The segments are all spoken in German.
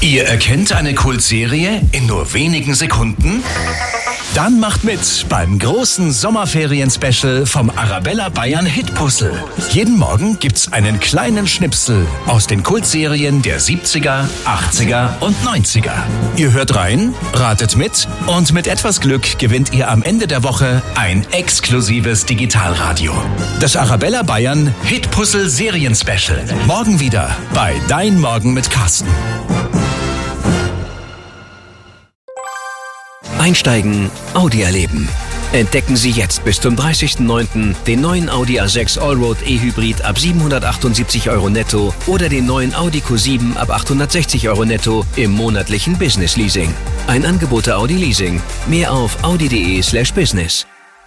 Ihr erkennt eine Kultserie in nur wenigen Sekunden? Dann macht mit beim großen Sommerferien-Special vom Arabella Bayern Hitpuzzle. Jeden Morgen gibt's einen kleinen Schnipsel aus den Kultserien der 70er, 80er und 90er. Ihr hört rein, ratet mit und mit etwas Glück gewinnt ihr am Ende der Woche ein exklusives Digitalradio. Das Arabella Bayern Hitpuzzle Serien-Special. Morgen wieder bei Dein Morgen mit Carsten. Einsteigen, Audi erleben. Entdecken Sie jetzt bis zum 30.09. den neuen Audi A6 Allroad E-Hybrid ab 778 € netto oder den neuen Audi Q7 ab 860 € netto im monatlichen Business Leasing. Ein Angebot der Audi Leasing. Mehr auf audi.de/business.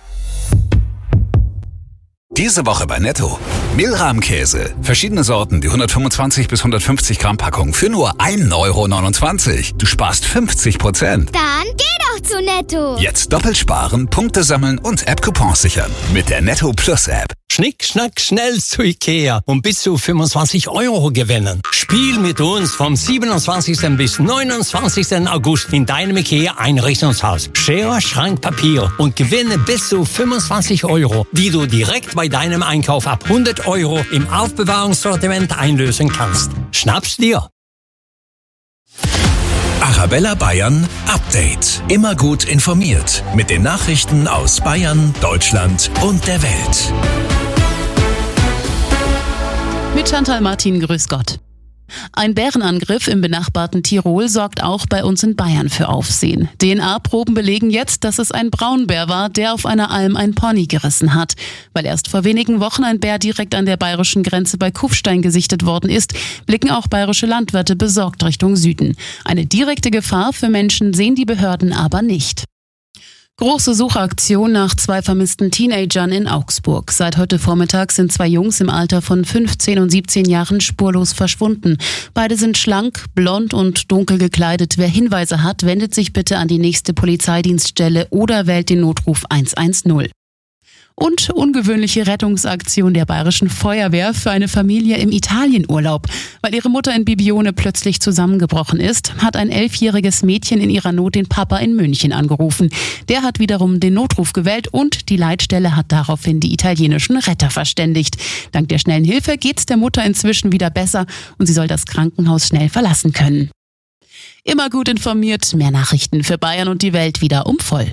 Diese Woche bei Netto. Mehlrahmkäse. Verschiedene Sorten, die 125 bis 150 Gramm Packung für nur 1,29 €. Du sparst 50%. Dann geh doch zu Netto. Jetzt doppelt sparen, Punkte sammeln und App-Coupons sichern. Mit der Netto Plus App. Schnick, schnack, schnell zu Ikea und bis zu 25 € gewinnen. Spiel mit uns vom 27. bis 29. August in deinem Ikea Einrichtungshaus. Schere, Schrank, Papier und gewinne bis zu 25 €, die du direkt bei deinem Einkauf ab 100 € im Aufbewahrungssortiment einlösen kannst. Schnapp's dir! Arabella Bayern Update. Immer gut informiert mit den Nachrichten aus Bayern, Deutschland und der Welt. Mit Chantal Martin, grüß Gott. Ein Bärenangriff im benachbarten Tirol sorgt auch bei uns in Bayern für Aufsehen. DNA-Proben belegen jetzt, dass es ein Braunbär war, der auf einer Alm ein Pony gerissen hat. Weil erst vor wenigen Wochen ein Bär direkt an der bayerischen Grenze bei Kufstein gesichtet worden ist, blicken auch bayerische Landwirte besorgt Richtung Süden. Eine direkte Gefahr für Menschen sehen die Behörden aber nicht. Große Suchaktion nach 2 vermissten Teenagern in Augsburg. Seit heute Vormittag sind 2 Jungs im Alter von 15 und 17 Jahren spurlos verschwunden. Beide sind schlank, blond und dunkel gekleidet. Wer Hinweise hat, wendet sich bitte an die nächste Polizeidienststelle oder wählt den Notruf 110. Und ungewöhnliche Rettungsaktion der Bayerischen Feuerwehr für eine Familie im Italienurlaub. Weil ihre Mutter in Bibione plötzlich zusammengebrochen ist, hat ein 11-jähriges Mädchen in ihrer Not den Papa in München angerufen. Der hat wiederum den Notruf gewählt und die Leitstelle hat daraufhin die italienischen Retter verständigt. Dank der schnellen Hilfe geht's der Mutter inzwischen wieder besser und sie soll das Krankenhaus schnell verlassen können. Immer gut informiert, mehr Nachrichten für Bayern und die Welt wieder um voll.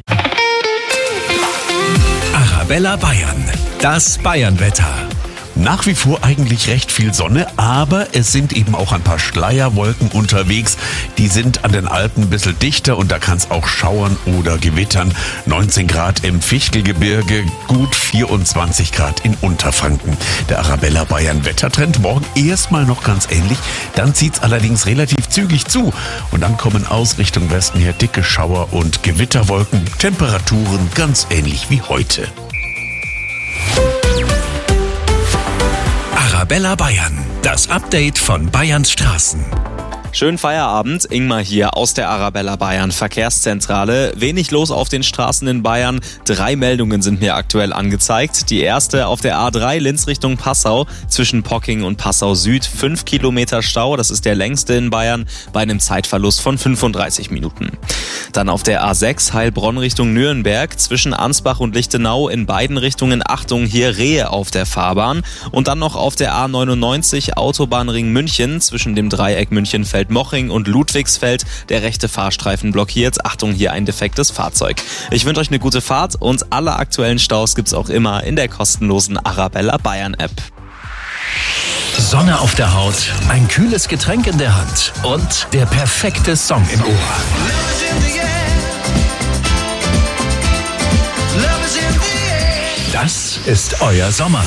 Arabella Bayern, das Bayernwetter. Nach wie vor eigentlich recht viel Sonne, aber es sind eben auch ein paar Schleierwolken unterwegs. Die sind an den Alpen ein bisschen dichter und da kann es auch schauern oder gewittern. 19 Grad im Fichtelgebirge, gut 24 Grad in Unterfranken. Der Arabella Bayern Wettertrend morgen erstmal noch ganz ähnlich, dann zieht es allerdings relativ zügig zu. Und dann kommen aus Richtung Westen her dicke Schauer und Gewitterwolken, Temperaturen ganz ähnlich wie heute. Arabella Bayern, das Update von Bayerns Straßen. Schönen Feierabend, Ingmar hier aus der Arabella Bayern Verkehrszentrale. Wenig los auf den Straßen in Bayern. 3 Meldungen sind mir aktuell angezeigt. Die erste auf der A3 Linz Richtung Passau zwischen Pocking und Passau Süd. 5 Kilometer Stau, das ist der längste in Bayern, bei einem Zeitverlust von 35 Minuten. Dann auf der A6 Heilbronn Richtung Nürnberg zwischen Ansbach und Lichtenau in beiden Richtungen. Achtung, hier Rehe auf der Fahrbahn. Und dann noch auf der A99 Autobahnring München zwischen dem Dreieck München-Moching und Ludwigsfeld. Der rechte Fahrstreifen blockiert. Achtung, hier ein defektes Fahrzeug. Ich wünsche euch eine gute Fahrt und alle aktuellen Staus gibt's auch immer in der kostenlosen Arabella Bayern App. Sonne auf der Haut, ein kühles Getränk in der Hand und der perfekte Song im Ohr. Das ist euer Sommer.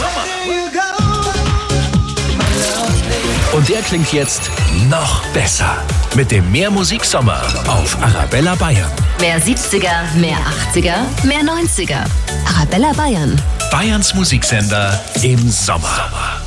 Und der klingt jetzt noch besser. Mit dem Mehr Musiksommer auf Arabella Bayern. Mehr 70er, mehr 80er, mehr 90er. Arabella Bayern. Bayerns Musiksender im Sommer.